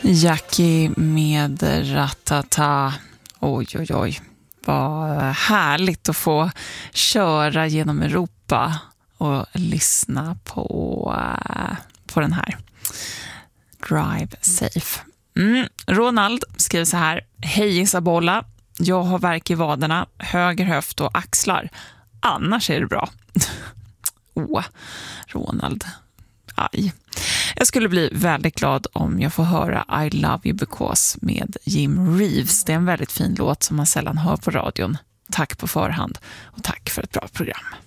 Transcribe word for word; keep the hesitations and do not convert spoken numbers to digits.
Jackie med Ratata. Oj, oj, oj. Vad härligt att få köra genom Europa och lyssna på, på den här. Drive safe. Mm. Ronald skriver så här. Hej Isabella, jag har värk i vaderna, höger höft och axlar. Annars är det bra. Åh, oh, Ronald. Aj. Jag skulle bli väldigt glad om jag får höra I Love You Because med Jim Reeves. Det är en väldigt fin låt som man sällan hör på radion. Tack på förhand och tack för ett bra program.